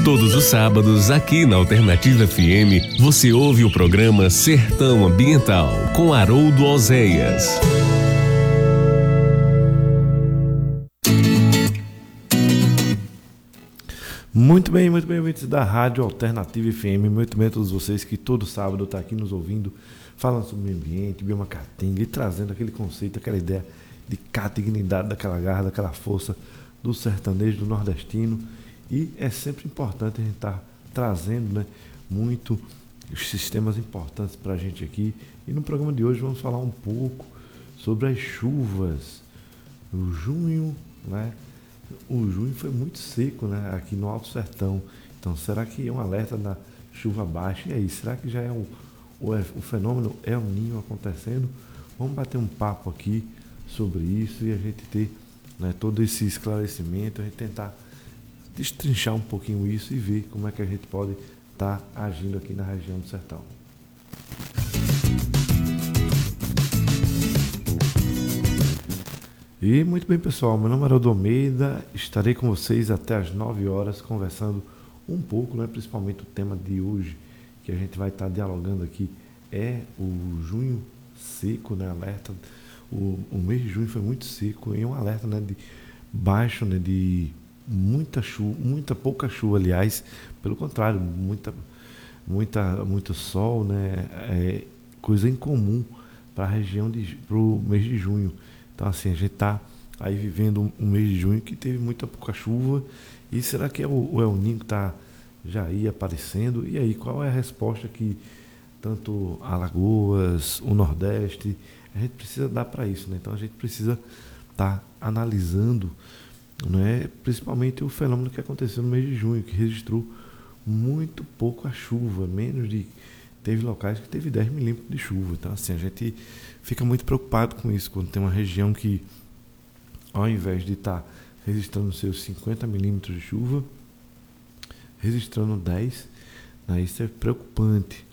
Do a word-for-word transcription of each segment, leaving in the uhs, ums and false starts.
Todos os sábados, aqui na Alternativa F M, você ouve o programa Sertão Ambiental, com Haroldo Oséias. Muito bem, muito bem, ouvintes da Rádio Alternativa F M, muito bem a todos vocês que todo sábado estão aqui nos ouvindo, falando sobre o meio ambiente, biomacatinga e trazendo aquele conceito, aquela ideia de cata e dignidade daquela garra, daquela força do sertanejo, do nordestino. E é sempre importante a gente estar tá trazendo, né, muito os sistemas importantes para a gente aqui. E no programa de hoje vamos falar um pouco sobre as chuvas. O junho, né? O junho foi muito seco, né, aqui no Alto Sertão. Então, será que é um alerta da chuva baixa? E aí, será que já é o, o, o fenômeno El Niño acontecendo? Vamos bater um papo aqui sobre isso e a gente ter, né, todo esse esclarecimento, a gente tentar destrinchar um pouquinho isso e ver como é que a gente pode estar tá agindo aqui na região do Sertão. E muito bem, pessoal, meu nome é Haroldo Almeida, estarei com vocês até as nove horas conversando um pouco, né, principalmente o tema de hoje que a gente vai estar tá dialogando aqui é o junho seco, né, alerta, o, o mês de junho foi muito seco e um alerta, né, de baixo, né, de muita chuva, muita pouca chuva, aliás, pelo contrário, muita, muita, muito sol, né, é coisa incomum para a região de, para o mês de junho. Então, assim, a gente está aí vivendo um, um mês de junho que teve muita pouca chuva. E será que é o, o El Niño que está já aí aparecendo? E aí, qual é a resposta que tanto Alagoas, o Nordeste, a gente precisa dar para isso, né? Então, a gente precisa estar tá analisando, né, principalmente o fenômeno que aconteceu no mês de junho, que registrou muito pouca chuva, menos de... Teve locais que teve dez milímetros de chuva. Então, assim, a gente fica muito preocupado com isso, quando tem uma região que, ao invés de estar tá registrando seus cinquenta milímetros de chuva, registrando dez, né, isso é preocupante.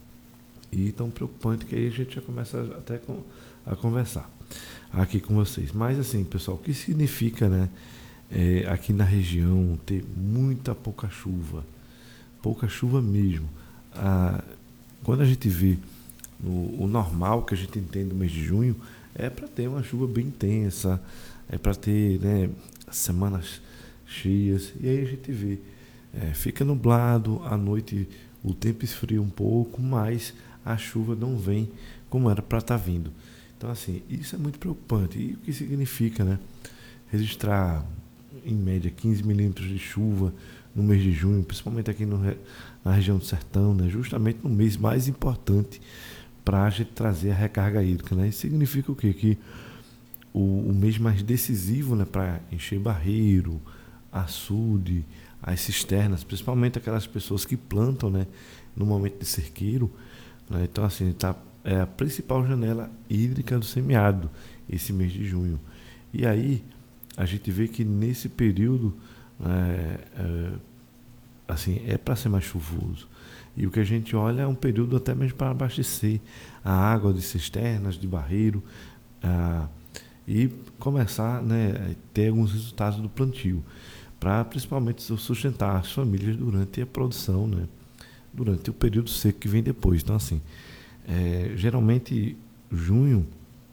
E tão preocupante que aí a gente já começa até com, a conversar aqui com vocês. Mas, assim, pessoal, o que significa, né, é, aqui na região ter muita pouca chuva? Pouca chuva mesmo. Ah, quando a gente vê no, o normal que a gente entende do mês de junho, é para ter uma chuva bem intensa, é para ter, né, semanas cheias, e aí a gente vê, é, fica nublado, à noite o tempo esfria um pouco, mas a chuva não vem como era para estar vindo. Então, assim, isso é muito preocupante. E o que significa, né, registrar em média quinze milímetros de chuva no mês de junho, principalmente aqui no, na região do Sertão, né, justamente no mês mais importante para a gente trazer a recarga hídrica, né? Isso significa o quê? Que o, o mês mais decisivo, né, para encher barreiro, açude, as cisternas, principalmente aquelas pessoas que plantam, né, no momento de cerqueiro, né? Então, assim, tá, é a principal janela hídrica do semiárido, esse mês de junho. E aí, a gente vê que nesse período, é, é, assim, é para ser mais chuvoso. E o que a gente olha é um período até mesmo para abastecer a água de cisternas, de barreiro, ah, e começar, né, a ter alguns resultados do plantio, para principalmente sustentar as famílias durante a produção, né, durante o período seco que vem depois. Então, assim, é, geralmente junho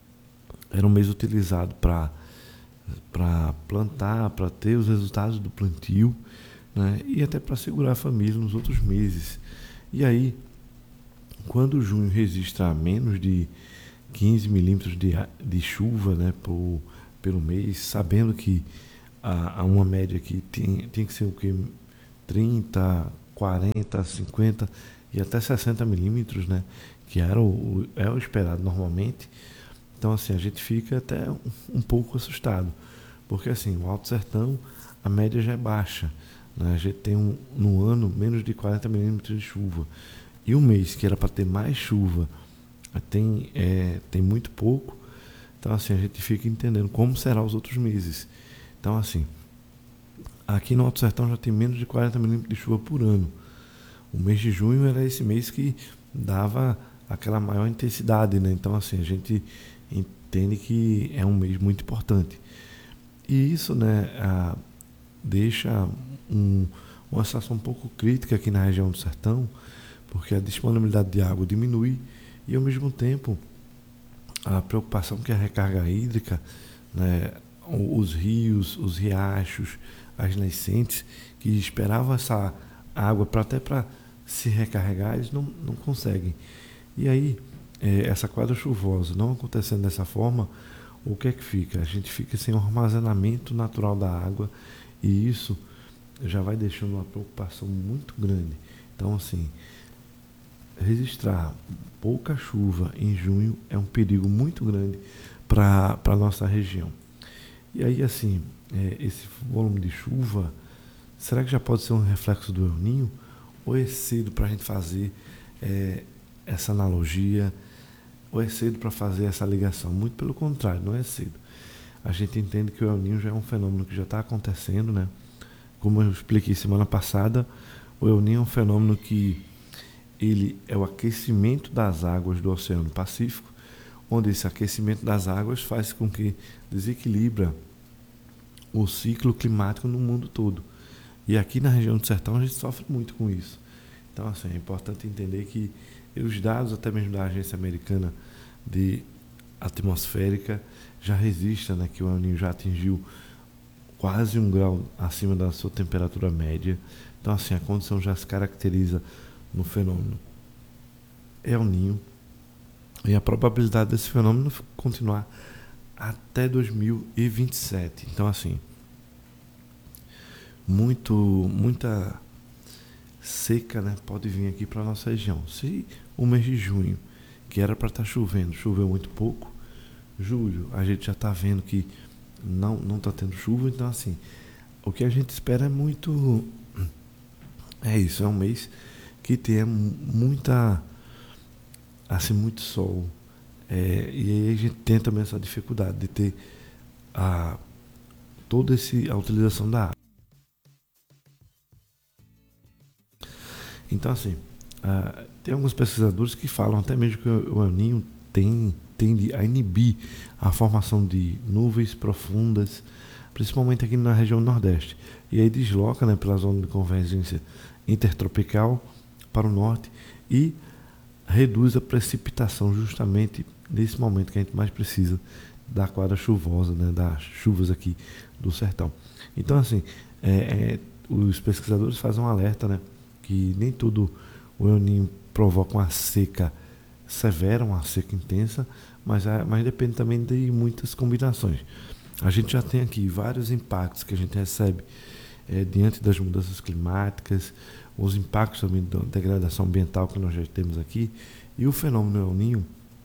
era um mês utilizado para para plantar, para ter os resultados do plantio, né, e até para segurar a família nos outros meses. E aí, quando junho registra menos de quinze milímetros de, de chuva, né, por, pelo mês, sabendo que a, a uma média que tem, tem que ser o que? trinta, quarenta, cinquenta e até sessenta milímetros, né, que era o, é o esperado normalmente. Então, assim, a gente fica até um, um pouco assustado, porque, assim, o Alto Sertão, a média já é baixa, né? A gente tem, um, no ano, menos de quarenta milímetros de chuva. E o mês que era para ter mais chuva, tem, é, tem muito pouco. Então, assim, a gente fica entendendo como serão os outros meses. Então, assim, aqui no Alto Sertão já tem menos de quarenta milímetros de chuva por ano. O mês de junho era esse mês que dava aquela maior intensidade, né? Então, assim, a gente entende que é um mês muito importante. E isso, né, a, deixa um, uma situação um pouco crítica aqui na região do Sertão, porque a disponibilidade de água diminui e, ao mesmo tempo, a preocupação que a recarga hídrica, né, os rios, os riachos, as nascentes, que esperavam essa água para até para se recarregar, eles não, não conseguem. E aí, é, essa quadra chuvosa não acontecendo dessa forma, o que é que fica? A gente fica sem um armazenamento natural da água e isso já vai deixando uma preocupação muito grande. Então, assim, registrar pouca chuva em junho é um perigo muito grande para a nossa região. E aí, assim, é, esse volume de chuva, será que já pode ser um reflexo do El Niño? Ou é cedo para a gente fazer é, essa analogia? Ou é cedo para fazer essa ligação? Muito pelo contrário, não é cedo. A gente entende que o El Niño já é um fenômeno que já está acontecendo, né? Como eu expliquei semana passada, o El Niño é um fenômeno que ele é o aquecimento das águas do Oceano Pacífico, onde esse aquecimento das águas faz com que desequilibra o ciclo climático no mundo todo. E aqui na região do Sertão a gente sofre muito com isso. Então, assim, é importante entender que os dados, até mesmo da Agência Americana de Atmosférica, já registram, né, que o El Niño já atingiu quase um grau acima da sua temperatura média. Então, assim, a condição já se caracteriza no fenômeno El Niño. E a probabilidade desse fenômeno continuar até dois mil e vinte e sete. Então, assim, muito, muita seca, né, pode vir aqui para a nossa região. Se o mês de junho, que era para estar chovendo, choveu muito pouco, julho, a gente já está vendo que não não está tendo chuva. Então, assim, o que a gente espera é muito... É isso, é um mês que tenha muita... assim, muito sol. É, e aí a gente tem também essa dificuldade de ter a, toda esse, a utilização da água. Então, assim, uh, tem alguns pesquisadores que falam até mesmo que o El Niño tem, tende a inibir a formação de nuvens profundas, principalmente aqui na região nordeste. E aí desloca, né, pela zona de convergência intertropical para o norte e reduz a precipitação justamente nesse momento que a gente mais precisa da quadra chuvosa, né, das chuvas aqui do sertão. Então, assim, é, é, os pesquisadores fazem um alerta, né, que nem tudo o El Niño provoca uma seca severa, uma seca intensa, mas, é, mas depende também de muitas combinações. A gente já tem aqui vários impactos que a gente recebe é, diante das mudanças climáticas, os impactos também da degradação ambiental que nós já temos aqui, e o fenômeno El Niño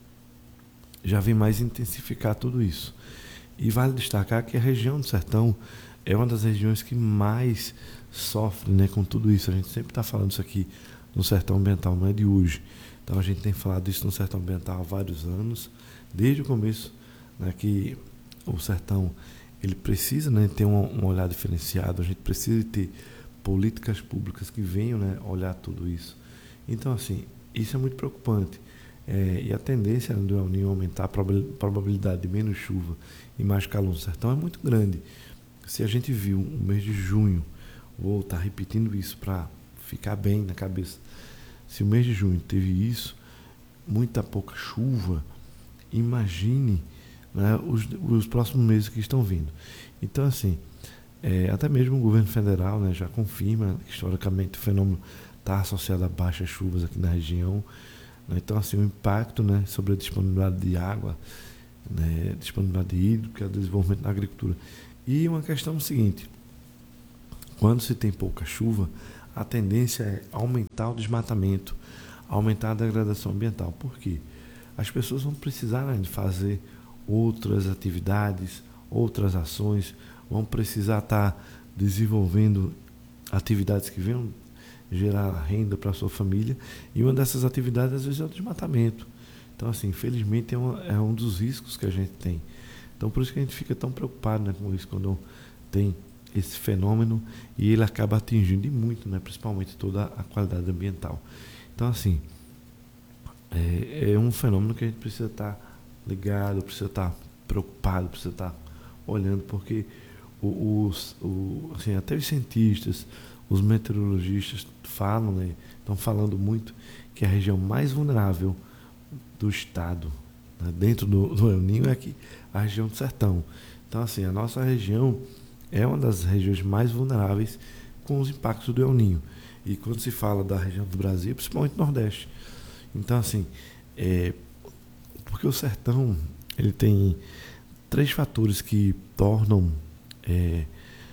já vem mais intensificar tudo isso. E vale destacar que a região do sertão é uma das regiões que mais sofre, né, com tudo isso. A gente sempre está falando isso aqui no sertão ambiental, não é de hoje. Então a gente tem falado isso no sertão ambiental há vários anos, desde o começo, né, que o sertão ele precisa, né, ter um, um olhar diferenciado, a gente precisa ter políticas públicas que venham, né, olhar tudo isso. Então, assim, isso é muito preocupante. É, e a tendência do El Niño aumentar a probabilidade de menos chuva e mais calor no sertão é muito grande. Se a gente viu o mês de junho, vou estar repetindo isso para ficar bem na cabeça, se o mês de junho teve isso, muita pouca chuva, imagine, né, os, os próximos meses que estão vindo. Então, assim, é, até mesmo o governo federal, né, já confirma que historicamente o fenômeno está associado a baixas chuvas aqui na região. Então, assim, o impacto, né, sobre a disponibilidade de água, né, disponibilidade hídrica, desenvolvimento da agricultura. E uma questão é o seguinte: quando se tem pouca chuva, a tendência é aumentar o desmatamento, aumentar a degradação ambiental. Por quê? As pessoas vão precisar, né, de fazer outras atividades, outras ações, vão precisar estar desenvolvendo atividades que venham gerar renda para a sua família, e uma dessas atividades às vezes é o desmatamento. Então, assim, infelizmente é, uma, é um dos riscos que a gente tem. Então, por isso que a gente fica tão preocupado, né, com isso, quando tem esse fenômeno e ele acaba atingindo muito, né, principalmente toda a qualidade ambiental. Então, assim, é, é um fenômeno que a gente precisa estar ligado, precisa estar preocupado, precisa estar olhando, porque os, o, assim, até os cientistas, os meteorologistas falam, né, estão falando muito que a região mais vulnerável do estado, né, dentro do, do El Niño, é aqui, a região do Sertão. Então, assim, a nossa região é uma das regiões mais vulneráveis com os impactos do El Niño. E quando se fala da região do Brasil, principalmente Nordeste. Então, assim, é, porque o Sertão, ele tem três fatores que tornam é,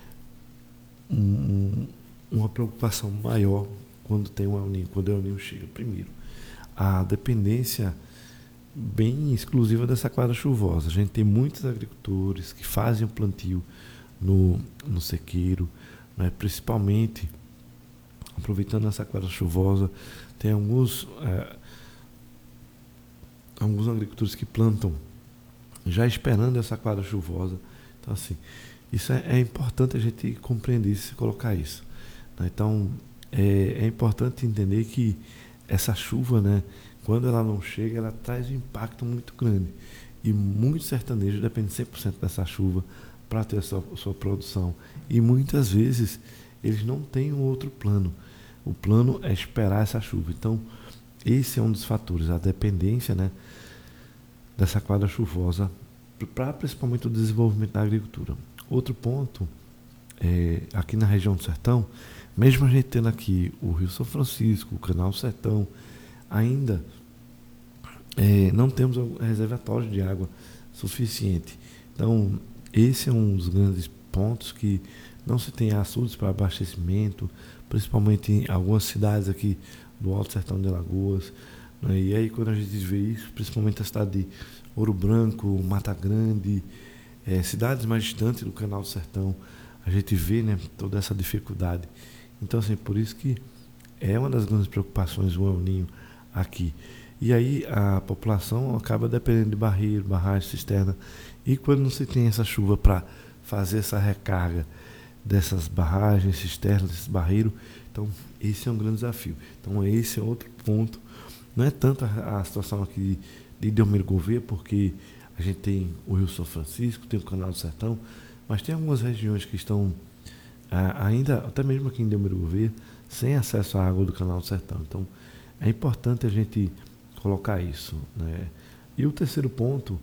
um, uma preocupação maior quando tem um El Niño, quando o El Niño chega. Primeiro, a dependência bem exclusiva dessa quadra chuvosa. A gente tem muitos agricultores que fazem o plantio no, no sequeiro, né, principalmente aproveitando essa quadra chuvosa. Tem alguns é, alguns agricultores que plantam já esperando essa quadra chuvosa. Então, assim, isso é, é importante a gente compreender isso e colocar isso, né? Então, é, é importante entender que essa chuva, né, quando ela não chega, ela traz um impacto muito grande. E muitos sertanejos dependem cem por cento dessa chuva para ter a sua, a sua produção. E muitas vezes eles não têm um outro plano. O plano é esperar essa chuva. Então, esse é um dos fatores, a dependência, né, dessa quadra chuvosa para principalmente o desenvolvimento da agricultura. Outro ponto, é, aqui na região do Sertão, mesmo a gente tendo aqui o Rio São Francisco, o Canal Sertão, ainda é, não temos reservatório de água suficiente. Então, esse é um dos grandes pontos que não se tem açudes para abastecimento, principalmente em algumas cidades aqui do Alto Sertão de Alagoas, né? E aí, quando a gente vê isso, principalmente a cidade de Ouro Branco, Mata Grande, é, cidades mais distantes do Canal do Sertão, a gente vê, né, toda essa dificuldade. Então, assim, por isso que é uma das grandes preocupações do El Niño aqui. E aí a população acaba dependendo de barreiro, barragem, cisterna. E quando não se tem essa chuva para fazer essa recarga dessas barragens, cisternas, desses barreiros, então esse é um grande desafio. Então esse é outro ponto. Não é tanto a, a situação aqui de Delmiro Gouveia, porque a gente tem o Rio São Francisco, tem o Canal do Sertão, mas tem algumas regiões que estão ah, ainda, até mesmo aqui em Delmiro Gouveia, sem acesso à água do Canal do Sertão. Então é importante a gente colocar isso, né? E o terceiro ponto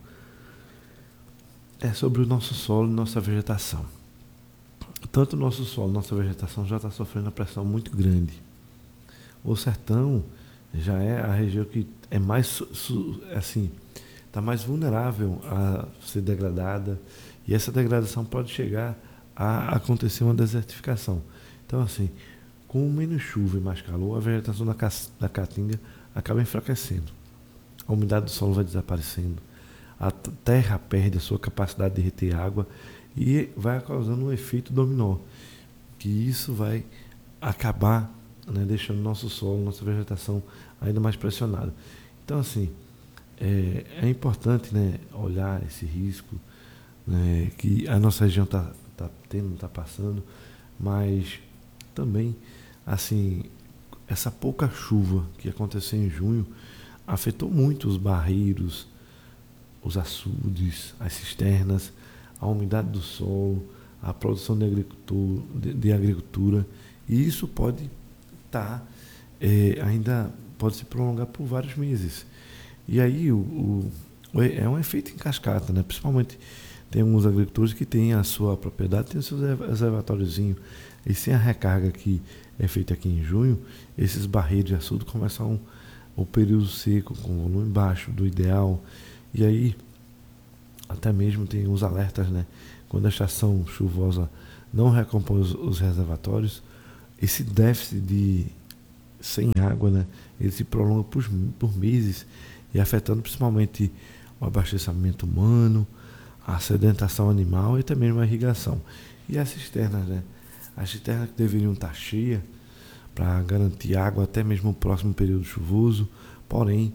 é sobre o nosso solo e nossa vegetação. Tanto o nosso solo, nossa vegetação já está sofrendo uma pressão muito grande. O sertão já é a região que é mais, assim, está mais vulnerável a ser degradada, e essa degradação pode chegar a acontecer uma desertificação. Então, assim, com menos chuva e mais calor, a vegetação da, da caatinga acaba enfraquecendo. A umidade do solo vai desaparecendo, a terra perde a sua capacidade de reter água e vai causando um efeito dominó, que isso vai acabar, né, deixando nosso solo, nossa vegetação ainda mais pressionada. Então, assim, é, é importante, né, olhar esse risco, né, que a nossa região está tá tendo, está passando, mas também, assim, essa pouca chuva que aconteceu em junho afetou muito os barreiros, os açudes, as cisternas, a umidade do solo, a produção de agricultura, de, de agricultura, e isso pode estar, tá, é, ainda pode se prolongar por vários meses. E aí o, o, é um efeito em cascata, né? Principalmente tem alguns agricultores que têm a sua propriedade, tem o seu reservatóriozinho, e sem a recarga que é feita aqui em junho, esses barreiros de açude começam o período seco, com volume baixo do ideal, e aí até mesmo tem os alertas, né? Quando a estação chuvosa não recompõe os, os reservatórios, esse déficit de sem água, né, ele se prolonga por, por meses, e afetando principalmente o abastecimento humano, a sedentação animal e também a irrigação. E as cisternas, né? As cisternas que deveriam estar cheias para garantir água até mesmo o próximo período chuvoso, porém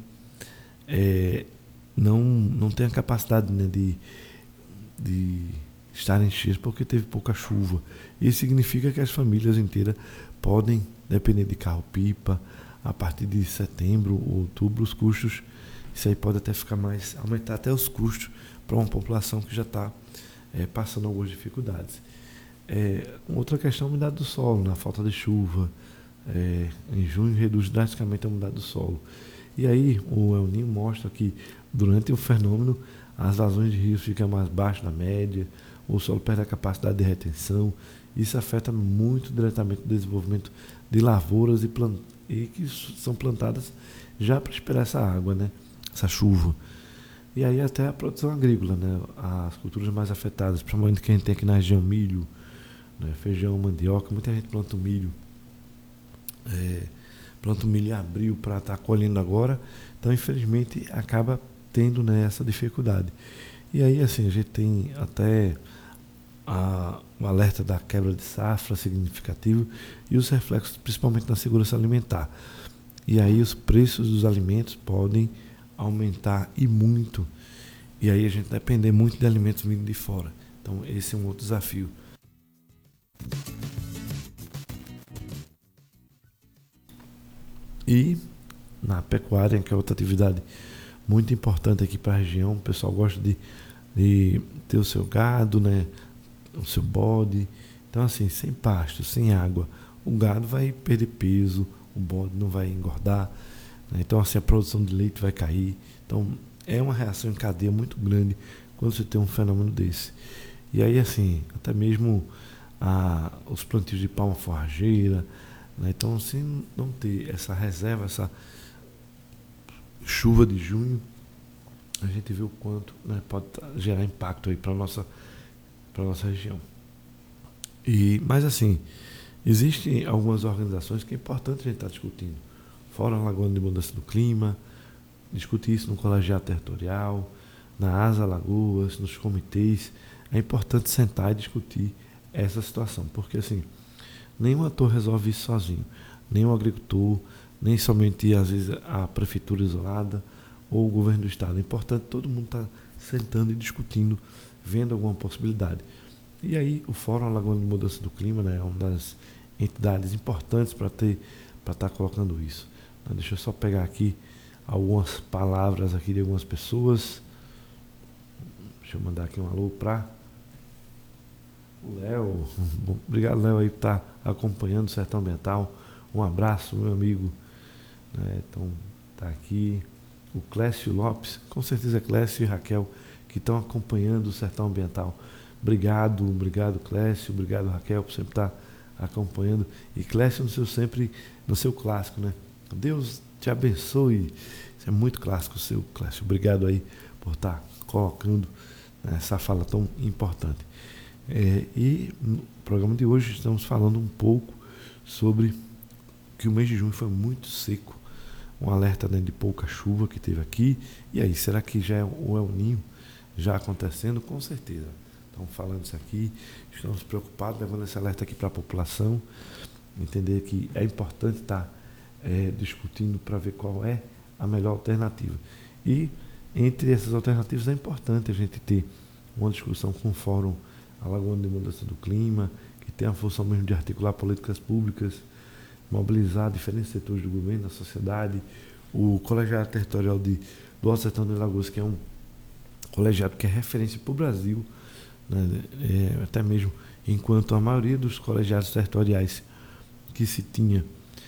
é, não, não tem a capacidade, né, de, de estarem cheias porque teve pouca chuva. Isso significa que as famílias inteiras podem depender de carro-pipa. A partir de setembro ou outubro, os custos, isso aí pode até ficar mais, aumentar até os custos para uma população que já está é, passando algumas dificuldades. É, outra questão é a umidade do solo, na falta de chuva. É, em junho reduz drasticamente a umidade do solo. E aí o El Niño mostra que durante o fenômeno as vazões de rios ficam mais baixas da média, o solo perde a capacidade de retenção. Isso afeta muito diretamente o desenvolvimento de lavouras e, plant... e que são plantadas já para esperar essa água, né? Essa chuva. E aí até a produção agrícola, né? As culturas mais afetadas, principalmente que a gente tem aqui na região, milho, né? Feijão, mandioca, muita gente planta o milho. É, planta o milho em abril para estar tá colhendo agora. Então, infelizmente, acaba tendo, né, essa dificuldade. E aí, assim, a gente tem até a, o alerta da quebra de safra significativo e os reflexos, principalmente na segurança alimentar. E aí os preços dos alimentos podem aumentar e muito. E aí a gente depender muito de alimentos vindo de fora. Então esse é um outro desafio. E na pecuária, que é outra atividade muito importante aqui para a região, o pessoal gosta de, de ter o seu gado, né, o seu bode. Então assim, sem pasto, sem água, o gado vai perder peso, o bode não vai engordar, né? Então assim, a produção de leite vai cair. Então é uma reação em cadeia muito grande quando você tem um fenômeno desse. E aí assim, até mesmo a, os plantios de palma forrageira, né? Então se não ter essa reserva, essa chuva de junho, a gente vê o quanto, né, pode gerar impacto aí para nossa para nossa região. E mas assim, existem algumas organizações que é importante a gente estar discutindo. Fórum Alagoano de Mudança do Clima, discutir isso no colegiado territorial, na Asa Alagoas, nos comitês. É importante sentar e discutir essa situação, porque assim, nenhum ator resolve isso sozinho. Nem o agricultor, nem somente às vezes a prefeitura isolada ou o governo do estado. É importante todo mundo estar sentando e discutindo, vendo alguma possibilidade. E aí o Fórum Alagoano de Mudança do Clima, né, é uma das entidades importantes para ter, para estar colocando isso. Então, deixa eu só pegar aqui algumas palavras aqui de algumas pessoas. Deixa eu mandar aqui um alô para o Léo. Obrigado, Léo, aí por estar acompanhando o Sertão Ambiental. Um abraço, meu amigo. É, então, tá aqui o Clécio Lopes, com certeza Clécio e Raquel, que estão acompanhando o Sertão Ambiental. Obrigado, obrigado Clécio, obrigado Raquel por sempre estar acompanhando. E Clécio no seu sempre, no seu clássico, né? Deus te abençoe. Isso é muito clássico o seu, Clécio. Obrigado aí por estar colocando essa fala tão importante. É, e no programa de hoje estamos falando um pouco sobre que o mês de junho foi muito seco. Um alerta, né, de pouca chuva que teve aqui. E aí, será que já é o El Niño já acontecendo? Com certeza. Estamos falando isso aqui, estamos preocupados, levando esse alerta aqui para a população, entender que é importante estar é, discutindo para ver qual é a melhor alternativa. E entre essas alternativas é importante a gente ter uma discussão com o Fórum Alagoano de Mudança do Clima, que tem a função mesmo de articular políticas públicas, mobilizar diferentes setores do governo, da sociedade, o Colegiado Territorial de, do Alto Sertão de Alagoas, que é um colegiado que é referência para o Brasil, né? É, até mesmo enquanto a maioria dos colegiados territoriais que se tinha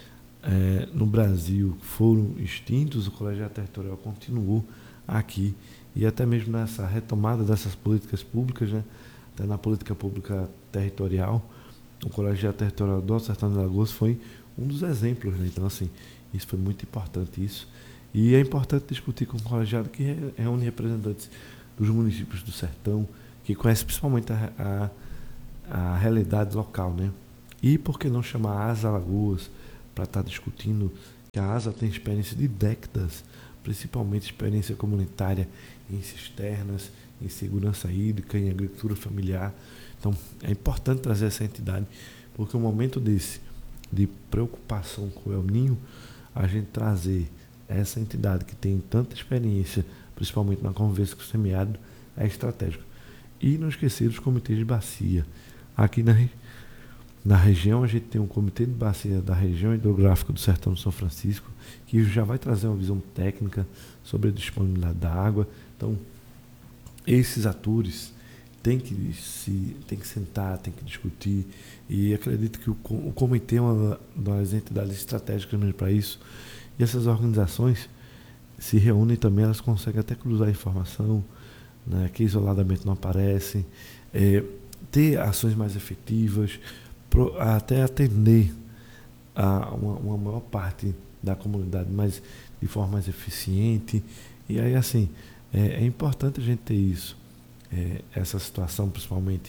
é, no Brasil foram extintos, o colegiado territorial continuou aqui, e até mesmo nessa retomada dessas políticas públicas, né? Até na política pública territorial, o colegiado territorial do Alto Sertão de Alagoas foi um dos exemplos, né? Então assim, isso foi muito importante isso, e é importante discutir com o colegiado que reúne representantes dos municípios do sertão, que conhece principalmente a, a, a realidade local, né? E por que não chamar a Asa Alagoas para estar discutindo, que a Asa tem experiência de décadas, principalmente experiência comunitária em cisternas, em segurança hídrica, em agricultura familiar. Então é importante trazer essa entidade, porque um momento desse, de preocupação com o El Niño, a gente trazer essa entidade que tem tanta experiência, principalmente na convivência com o semiárido, é estratégico. E não esquecer dos comitês de bacia. Aqui na, na região a gente tem um comitê de bacia da região hidrográfica do Sertão do São Francisco, que já vai trazer uma visão técnica sobre a disponibilidade da água. Então, esses atores tem que se tem que sentar, tem que discutir, e acredito que o, o comitê é uma das entidades estratégicas para isso, e essas organizações se reúnem também, elas conseguem até cruzar informação, né, que isoladamente não aparecem, é, ter ações mais efetivas, pro, até atender a uma, uma maior parte da comunidade, mas de forma mais eficiente. E aí, assim, é, é importante a gente ter isso, é, essa situação, principalmente,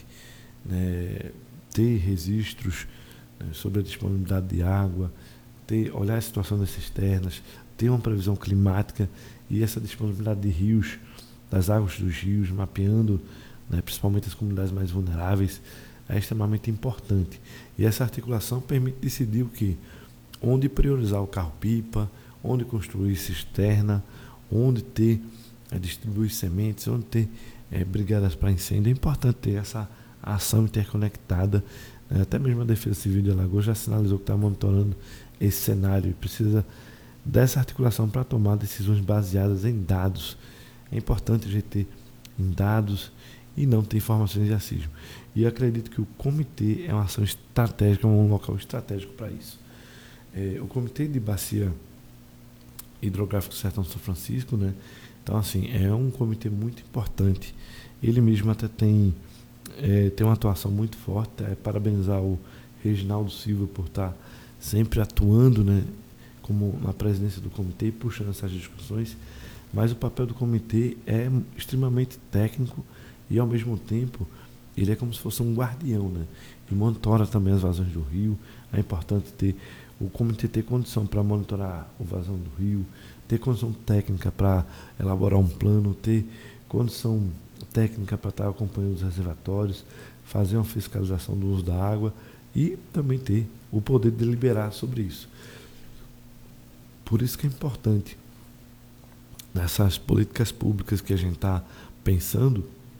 né, ter registros, né, sobre a disponibilidade de água, ter, olhar a situação das cisternas, ter uma previsão climática e essa disponibilidade de rios, das águas dos rios, mapeando, né, principalmente as comunidades mais vulneráveis, é extremamente importante. E essa articulação permite decidir o quê? Onde priorizar o carro-pipa, onde construir cisterna, onde ter, é, distribuir sementes, onde ter é, brigadas para incêndio. É importante ter essa ação interconectada. Né? Até mesmo a Defesa Civil de Alagoas já sinalizou que está monitorando esse cenário e precisa dessa articulação para tomar decisões baseadas em dados. É importante a gente ter em dados e não ter informações de achismo. E eu acredito que o comitê é uma ação estratégica, um local estratégico para isso. É, o Comitê de Bacia Hidrográfico do Sertão São Francisco, né? Então, assim, é um comitê muito importante. Ele mesmo até tem, é, tem uma atuação muito forte. É, parabenizar o Reginaldo Silva por estar sempre atuando, né, como na presidência do comitê, puxando essas discussões. Mas o papel do comitê é extremamente técnico e, ao mesmo tempo, ele é como se fosse um guardião, né? Ele monitora também as vazões do rio. É importante ter o comitê ter condição para monitorar o vazão do rio, ter condição técnica para elaborar um plano, ter condição técnica para estar acompanhando os reservatórios, fazer uma fiscalização do uso da água e também ter o poder de deliberar sobre isso. Por isso que é importante, nessas políticas públicas que a gente está pensando,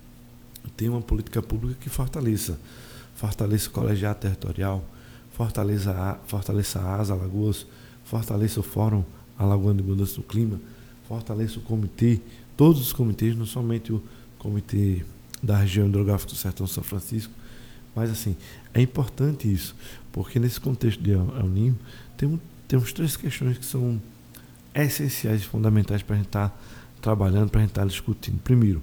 ter uma política pública que fortaleça, fortaleça o colegiado territorial, fortaleça a, fortaleça a ASA Alagoas, fortaleça o Fórum Alagoano de Mudança do Clima, fortaleça o comitê, todos os comitês, não somente o comitê da região hidrográfica do Sertão São Francisco, mas assim, é importante isso, porque nesse contexto de El Niño, tem, temos três questões que são essenciais e fundamentais para a gente estar tá trabalhando, para a gente estar tá discutindo. Primeiro,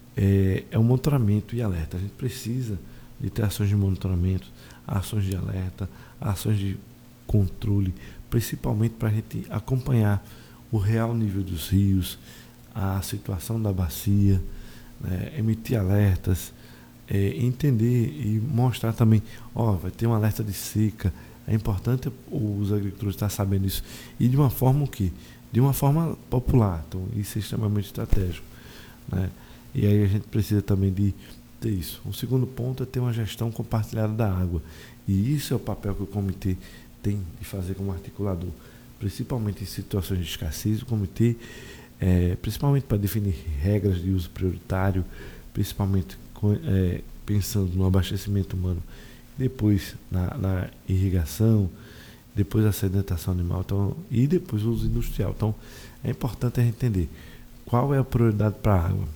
é, é o monitoramento e alerta. A gente precisa de ter ações de monitoramento, ações de alerta, ações de controle, principalmente para a gente acompanhar o real nível dos rios, a situação da bacia, né, emitir alertas, é, entender e mostrar também, ó, vai ter um alerta de seca. É importante os agricultores estar sabendo isso, e de uma forma o quê? De uma forma popular. Então isso é extremamente estratégico, né? E aí a gente precisa também de ter isso. O segundo ponto é ter uma gestão compartilhada da água, e isso é o papel que o comitê tem de fazer como articulador, principalmente em situações de escassez. O comitê, é, principalmente para definir regras de uso prioritário, principalmente com, é, pensando no abastecimento humano, depois na, na irrigação, depois a sedentação animal, então, e depois o uso industrial. Então é importante a gente entender qual é a prioridade para a água.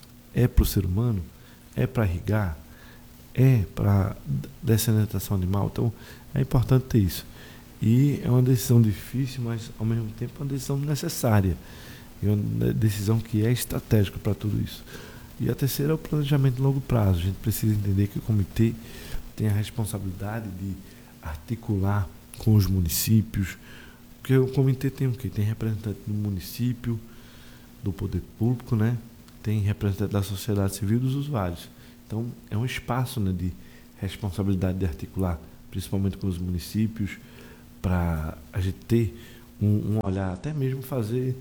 É para o ser humano? É para irrigar? É para dessedentação animal? Então é importante ter isso. E é uma decisão difícil, mas ao mesmo tempo é uma decisão necessária. É uma decisão que é estratégica para tudo isso. E a terceira é o planejamento de longo prazo. A gente precisa entender que o comitê tem a responsabilidade de articular com os municípios, porque o comitê tem o quê? Tem representante do município, do poder público, né? Tem representante da sociedade civil e dos usuários. Então é um espaço, né, de responsabilidade de articular, principalmente com os municípios, para a gente ter um, um olhar, até mesmo fazer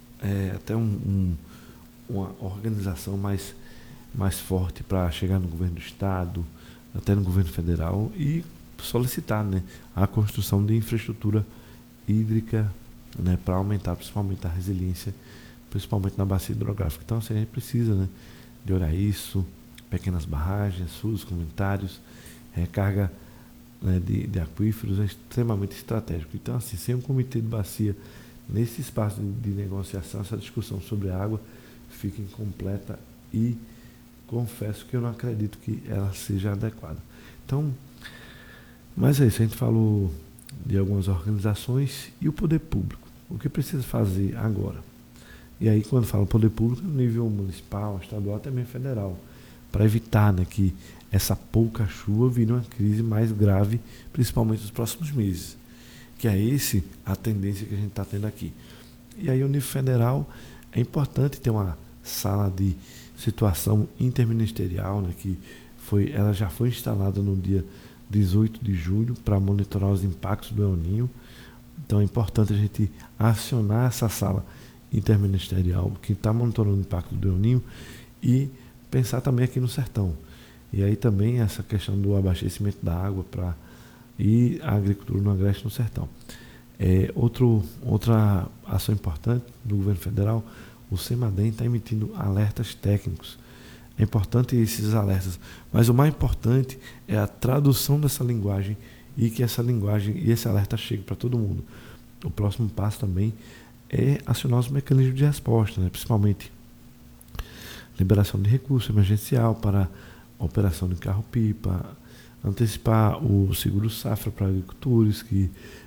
é, até um, um, uma organização mais, mais forte para chegar no governo do estado, até no governo federal, e solicitar, né, a construção de infraestrutura hídrica, né, para aumentar principalmente a resiliência, principalmente na bacia hidrográfica. Então assim, a gente precisa, né, de olhar isso, pequenas barragens, sus comunitários, recarga, né, de, de aquíferos, é extremamente estratégico. Então assim, sem um comitê de bacia nesse espaço de, de negociação, essa discussão sobre a água fica incompleta e confesso que eu não acredito que ela seja adequada. Então, mas é isso, a gente falou de algumas organizações e o poder público. O que precisa fazer agora? E aí, quando falo poder público, no nível municipal, estadual, até mesmo federal, para evitar, né, que essa pouca chuva vire uma crise mais grave, principalmente nos próximos meses. Que é esse a tendência que a gente está tendo aqui. E aí, o nível federal, é importante ter uma sala de situação interministerial, né, que foi, ela já foi instalada no dia dezoito de julho para monitorar os impactos do El Niño. Então é importante a gente acionar essa sala interministerial que está monitorando o impacto do El Niño e pensar também aqui no sertão. E aí também essa questão do abastecimento da água para e a agricultura no agreste no sertão. É, outro, outra ação importante do governo federal, o CEMADEM está emitindo alertas técnicos. É importante esses alertas, mas o mais importante é a tradução dessa linguagem e que essa linguagem e esse alerta chegue para todo mundo. O próximo passo também é acionar os mecanismos de resposta, né? Principalmente liberação de recurso emergencial para a operação de carro-pipa, antecipar o seguro safra para agricultores que,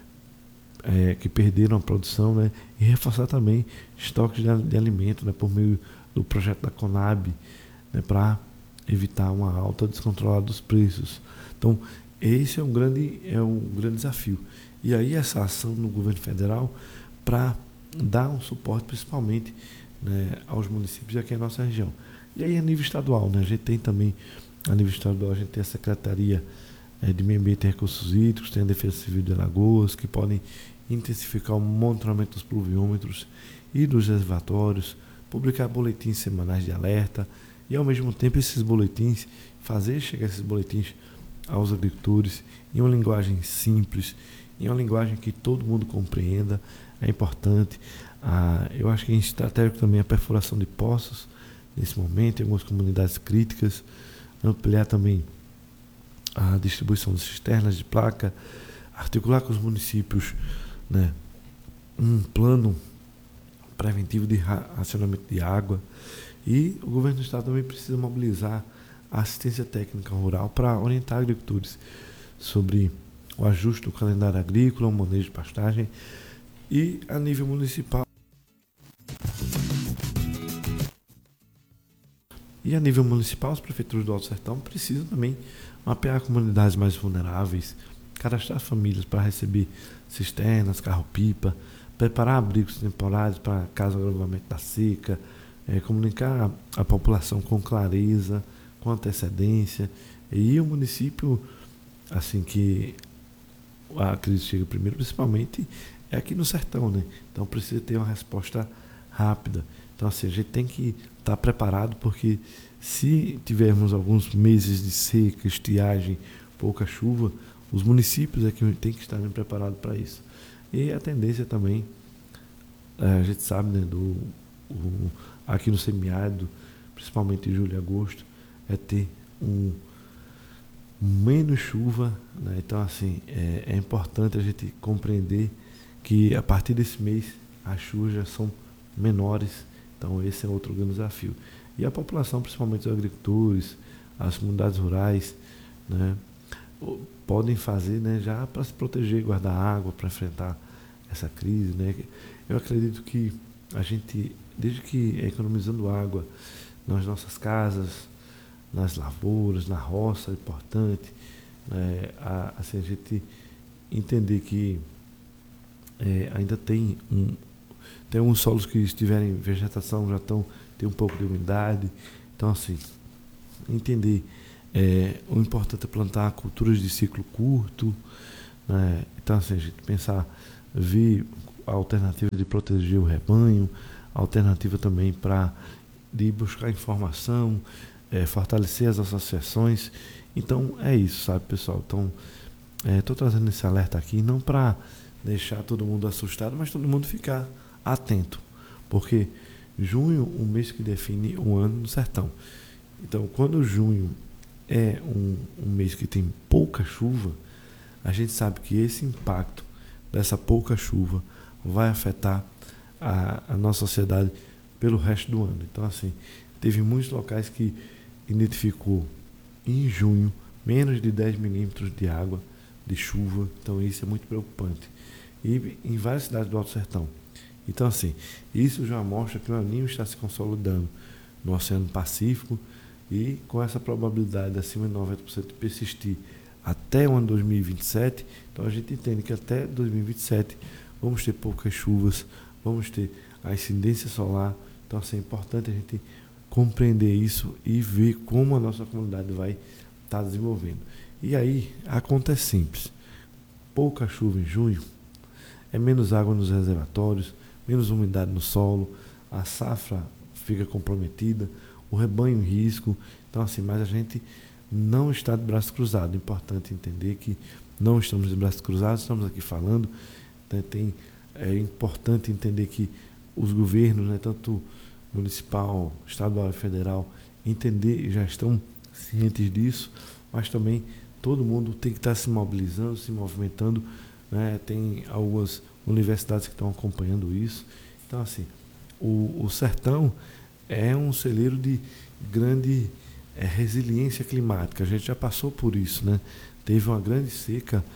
é, que perderam a produção, né? E reforçar também estoques de, de alimento, né? Por meio do projeto da Conab, né? Para evitar uma alta descontrolada dos preços. Então, esse é um grande, é um grande desafio. E aí essa ação no governo federal para dar um suporte principalmente, né, aos municípios aqui na nossa região. E aí a nível estadual, né, a gente tem também, a nível estadual, a gente tem a Secretaria é, de Meio Ambiente e Recursos Hídricos, tem a Defesa Civil de Alagoas, que podem intensificar o monitoramento dos pluviômetros e dos reservatórios, publicar boletins semanais de alerta e, ao mesmo tempo, esses boletins, fazer chegar esses boletins aos agricultores em uma linguagem simples, em uma linguagem que todo mundo compreenda. É importante. Ah, eu acho que é estratégico também a perfuração de poços nesse momento, em algumas comunidades críticas, ampliar também a distribuição de cisternas de placa, articular com os municípios, né, um plano preventivo de racionamento de água, e o governo do estado também precisa mobilizar a assistência técnica rural para orientar agricultores sobre o ajuste do calendário agrícola, o manejo de pastagem. E a nível municipal e a nível municipal as prefeituras do Alto Sertão precisam também mapear comunidades mais vulneráveis, cadastrar famílias para receber cisternas, carro-pipa, preparar abrigos temporários para caso do agravamento da seca, é, comunicar a, a população com clareza, com antecedência. E o município, assim que a crise chega primeiro, principalmente é aqui no sertão, né? Então precisa ter uma resposta rápida. Então assim, a gente tem que estar preparado, porque se tivermos alguns meses de seca, estiagem, pouca chuva, os municípios é que tem que estar preparados para isso. E a tendência também, a gente sabe, né, do, o, aqui no semiárido, principalmente em julho e agosto, é ter um menos chuva, né? Então assim, é, é importante a gente compreender que a partir desse mês as chuvas já são menores. Então esse é outro grande desafio. E a população, principalmente os agricultores, as comunidades rurais, né, podem fazer, né, já para se proteger, guardar água, para enfrentar essa crise, né? Eu acredito que a gente, desde que é economizando água nas nossas casas, nas lavouras, na roça, é importante, né, a, assim, a gente entender que é, ainda tem um, tem alguns solos que estiverem em vegetação já estão, tem um pouco de umidade. Então assim, entender é, o importante é plantar culturas de ciclo curto, né? Então assim, a gente pensar, ver a alternativa de proteger o rebanho, a alternativa também para de buscar informação, é, fortalecer as associações. Então é isso, sabe, pessoal? Então estou é, trazendo esse alerta aqui não para deixar todo mundo assustado, mas todo mundo ficar atento, porque junho, um mês que define um ano no sertão. Então, quando junho é um, um mês que tem pouca chuva, a gente sabe que esse impacto dessa pouca chuva vai afetar a, a nossa sociedade pelo resto do ano. Então, assim, teve muitos locais que identificou em junho menos de dez milímetros de água, de chuva, então isso é muito preocupante. E em várias cidades do Alto Sertão. Então, assim, isso já mostra que o El Niño está se consolidando no Oceano Pacífico e com essa probabilidade acima de noventa por cento de persistir até o ano dois mil e vinte e sete, então a gente entende que até dois mil e vinte e sete vamos ter poucas chuvas, vamos ter a incidência solar, então assim, é importante a gente compreender isso e ver como a nossa comunidade vai estar desenvolvendo. E aí, a conta é simples, pouca chuva em junho, é menos água nos reservatórios, menos umidade no solo, a safra fica comprometida, o rebanho em risco. Então, assim, mas a gente não está de braços cruzados. É importante entender que não estamos de braços cruzados, estamos aqui falando. Né, tem, é importante entender que os governos, né, tanto municipal, estadual e federal, entender, já estão cientes disso, mas também todo mundo tem que estar se mobilizando, se movimentando. Né, tem algumas universidades que estão acompanhando isso. Então, assim, o, o sertão é um celeiro de grande é, resiliência climática. A gente já passou por isso, né? Teve uma grande seca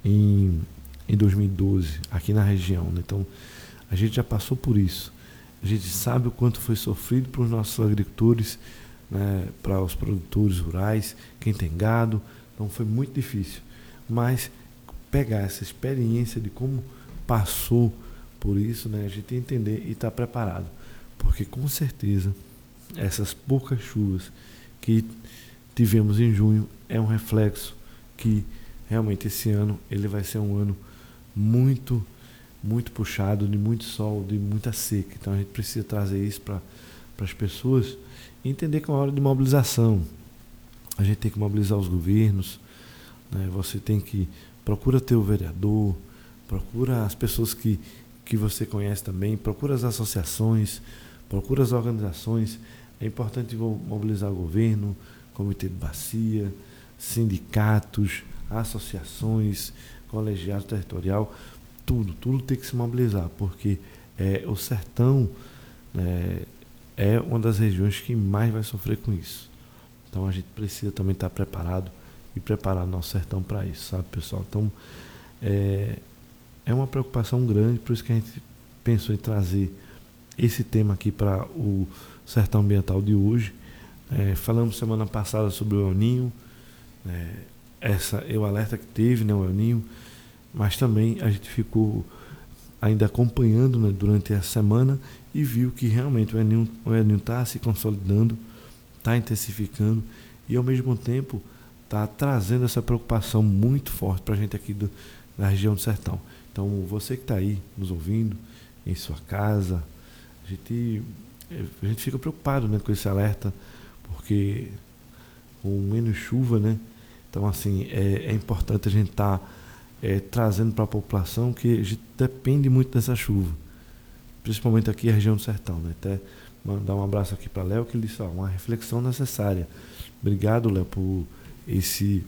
em, em dois mil e doze, aqui na região. Né? Então, a gente já passou por isso. A gente sabe o quanto foi sofrido para os nossos agricultores, né? Para os produtores rurais, quem tem gado. Então, foi muito difícil. Mas pegar essa experiência de como passou por isso, né, a gente entender e estar tá preparado, porque com certeza essas poucas chuvas que tivemos em junho é um reflexo que realmente esse ano ele vai ser um ano muito, muito puxado, de muito sol, de muita seca. Então a gente precisa trazer isso para as pessoas e entender que é uma hora de mobilização. A gente tem que mobilizar os governos, né, você tem que procura ter o vereador, procura as pessoas que, que você conhece também, procura as associações, procura as organizações. É importante mobilizar o governo, comitê de bacia, sindicatos, associações, colegiado territorial, tudo, tudo tem que se mobilizar, porque é, o sertão é, é uma das regiões que mais vai sofrer com isso. Então a gente precisa também estar preparado e preparar nosso sertão para isso, sabe, pessoal? Então, é, é uma preocupação grande, por isso que a gente pensou em trazer esse tema aqui para o Sertão Ambiental de hoje. É, falamos semana passada sobre o El Niño, é, essa é o alerta que teve, né, o El Niño, mas também a gente ficou ainda acompanhando, né, durante a semana e viu que realmente o El Niño está se consolidando, está intensificando e ao mesmo tempo está trazendo essa preocupação muito forte para a gente aqui do, da região do sertão. Então, você que está aí nos ouvindo, em sua casa, a gente, a gente fica preocupado, né, com esse alerta, porque com menos chuva, né? Então, assim, é, é importante a gente estar tá, é, trazendo para a população que a gente depende muito dessa chuva, principalmente aqui na região do sertão, né? Até mandar um abraço aqui para Léo, que ele disse, ó, uma reflexão necessária. Obrigado, Léo, por esse,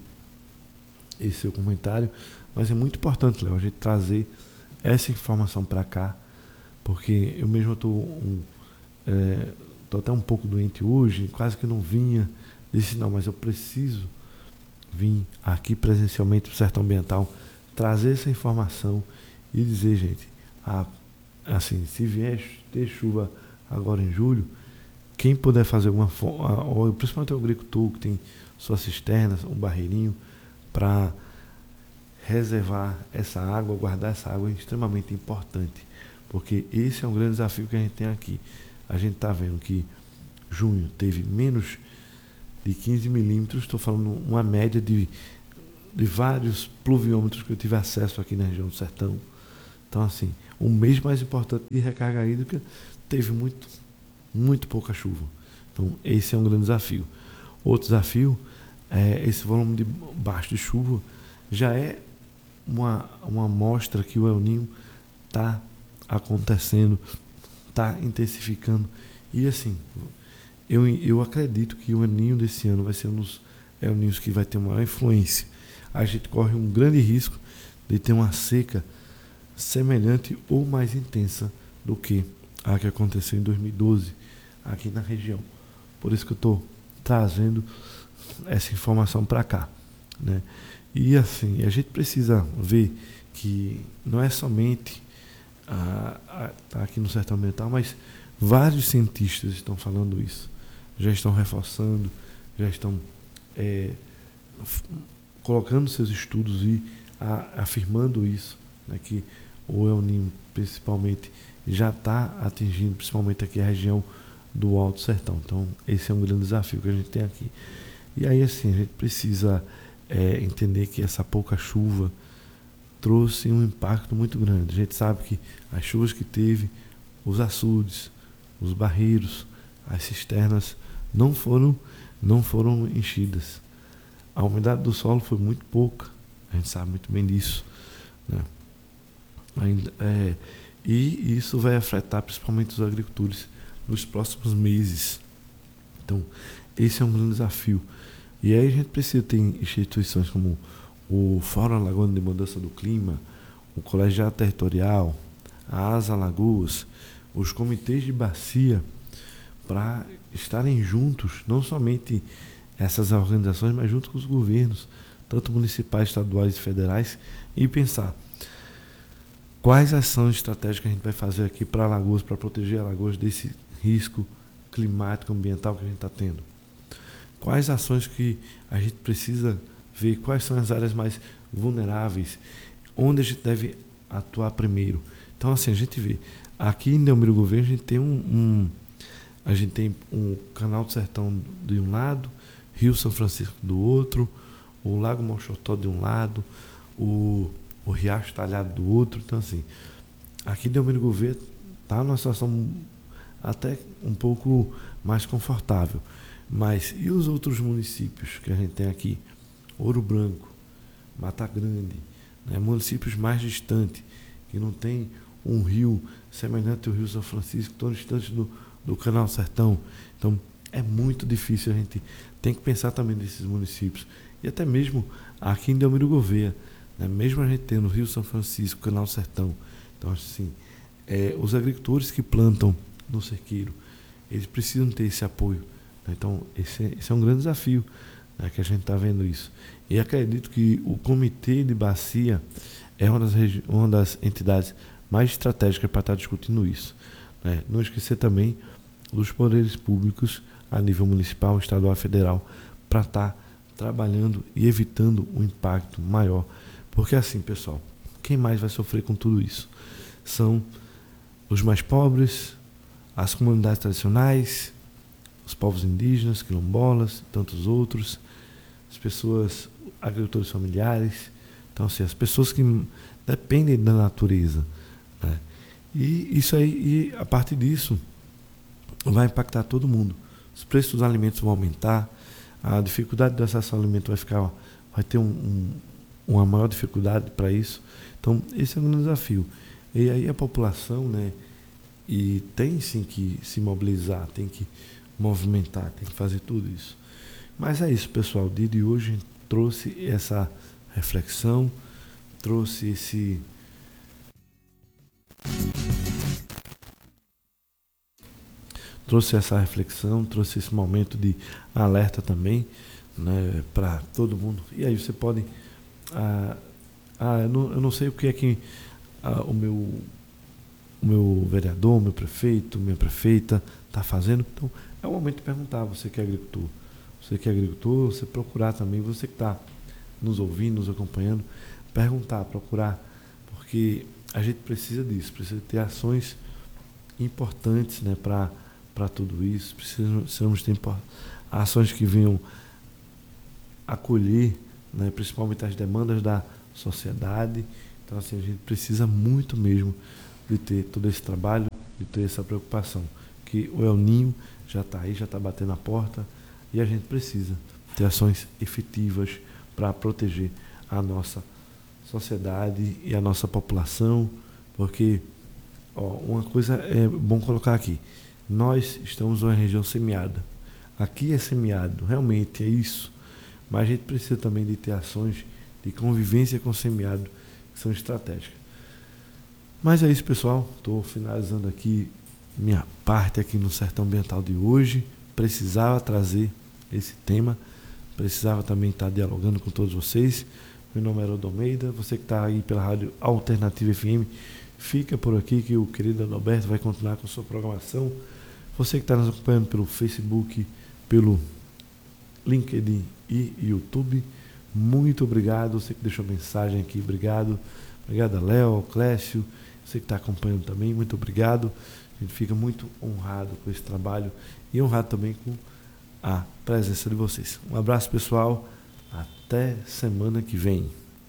esse seu comentário, mas é muito importante, Léo, a gente trazer essa informação para cá, porque eu mesmo estou um, é, tô até um pouco doente hoje, quase que não vinha, disse, não, mas eu preciso vir aqui presencialmente para o Sertão Ambiental, trazer essa informação e dizer, gente, a, assim, se vier ter chuva agora em julho, quem puder fazer alguma forma, principalmente o agricultor que tem suas cisternas, um barreirinho, para reservar essa água, guardar essa água é extremamente importante, porque esse é um grande desafio que a gente tem aqui. A gente está vendo que junho teve menos de quinze milímetros, estou falando uma média de, de vários pluviômetros que eu tive acesso aqui na região do sertão. Então, assim, o mês mais importante de recarga hídrica teve muito, muito pouca chuva. Então, esse é um grande desafio. Outro desafio é esse volume de baixo de chuva, já é uma, uma amostra que o El Niño está acontecendo, está intensificando. E assim, eu, eu acredito que o El Niño desse ano vai ser um dos El Niños que vai ter uma influência. A gente corre um grande risco de ter uma seca semelhante ou mais intensa do que a que aconteceu em dois mil e doze aqui na região. Por isso que eu estou trazendo essa informação para cá, né? E assim, a gente precisa ver que não é somente a, a, tá aqui no Sertão Ambiental, mas vários cientistas estão falando isso, já estão reforçando, já estão é, f- colocando seus estudos e a, afirmando isso, né, que o El Niño principalmente já está atingindo principalmente aqui a região do Alto Sertão. Então esse é um grande desafio que a gente tem aqui. E aí assim, a gente precisa é, entender que essa pouca chuva trouxe um impacto muito grande. A gente sabe que as chuvas que teve, os açudes, os barreiros, as cisternas não foram, não foram enchidas. A umidade do solo foi muito pouca, a gente sabe muito bem disso, né? Ainda, é, e isso vai afetar principalmente os agricultores nos próximos meses. Então, esse é um grande desafio. E aí a gente precisa ter instituições como o Fórum Alagoano de Mudança do Clima, o Colegiado Territorial, a Asa Alagoas, os comitês de bacia, para estarem juntos, não somente essas organizações, mas junto com os governos, tanto municipais, estaduais e federais, e pensar quais ações estratégicas a gente vai fazer aqui para Alagoas, para proteger Alagoas desse risco climático, ambiental que a gente está tendo. Quais ações que a gente precisa ver, quais são as áreas mais vulneráveis, onde a gente deve atuar primeiro. Então, assim, a gente vê, aqui em Delmiro Gouveia, a gente tem um, um, a gente tem um Canal do Sertão de um lado, Rio São Francisco do outro, o Lago Mochotó de um lado, o, o Riacho Talhado do outro. Então, assim, aqui em Delmiro Gouveia está numa situação até um pouco mais confortável. Mas e os outros municípios que a gente tem aqui? Ouro Branco, Mata Grande, né? Municípios mais distantes, que não tem um rio semelhante ao Rio São Francisco, tão distante do, do Canal Sertão. Então, é muito difícil, a gente tem que pensar também nesses municípios. E até mesmo aqui em Delmiro Gouveia, né? Mesmo a gente tendo o Rio São Francisco, Canal Sertão. Então, assim, é, os agricultores que plantam no cerqueiro, eles precisam ter esse apoio. Então, esse, esse é um grande desafio, né, que a gente está vendo isso. E acredito que o Comitê de Bacia é uma das, uma das entidades mais estratégicas para estar discutindo isso, né? Não esquecer também dos poderes públicos a nível municipal, estadual e federal, para estar trabalhando e evitando um impacto maior. Porque assim, pessoal, quem mais vai sofrer com tudo isso? São os mais pobres, as comunidades tradicionais, os povos indígenas, quilombolas, tantos outros, as pessoas, agricultores familiares. Então, assim, as pessoas que dependem da natureza, né? E isso aí, e a partir disso, vai impactar todo mundo. Os preços dos alimentos vão aumentar, a dificuldade de acesso ao alimento vai ficar, vai ter um, um, uma maior dificuldade para isso. Então, esse é um grande desafio. E aí a população, né, e tem sim que se mobilizar, tem que movimentar, tem que fazer tudo isso. Mas é isso, pessoal. O dia de hoje a gente trouxe essa reflexão, trouxe esse trouxe essa reflexão, trouxe esse momento de alerta também, né, para todo mundo. E aí você pode ah, ah, eu, não, eu não sei o que é que ah, o meu o meu vereador, o meu prefeito, minha prefeita está fazendo. Então é o momento de perguntar, você que é agricultor, você que é agricultor, você procurar também, você que está nos ouvindo, nos acompanhando, perguntar, procurar, porque a gente precisa disso, precisa ter ações importantes, né, para para tudo isso. Precisamos, precisamos ter ações que venham acolher, né, principalmente as demandas da sociedade. Então, assim, a gente precisa muito mesmo de ter todo esse trabalho, de ter essa preocupação, que o El Niño já está aí, já está batendo a porta, e a gente precisa ter ações efetivas para proteger a nossa sociedade e a nossa população, porque ó, uma coisa é bom colocar aqui: nós estamos numa região semiada. Aqui é semiado, realmente é isso, mas a gente precisa também de ter ações de convivência com o semiado que são estratégicas. Mas é isso, pessoal. Estou finalizando aqui minha parte aqui no Sertão Ambiental de hoje. Precisava trazer esse tema. Precisava também estar dialogando com todos vocês. Meu nome é Haroldo Almeida. Você que está aí pela Rádio Alternativa F M, fica por aqui que o querido Adalberto vai continuar com sua programação. Você que está nos acompanhando pelo Facebook, pelo LinkedIn e YouTube, muito obrigado. Você que deixou mensagem aqui, obrigado. Obrigado a Léo, Clécio, você que está acompanhando também, muito obrigado. A gente fica muito honrado com esse trabalho e honrado também com a presença de vocês. Um abraço, pessoal. Até semana que vem.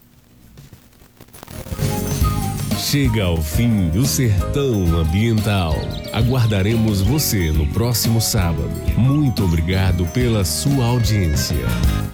Chega ao fim o Sertão Ambiental. Aguardaremos você no próximo sábado. Muito obrigado pela sua audiência.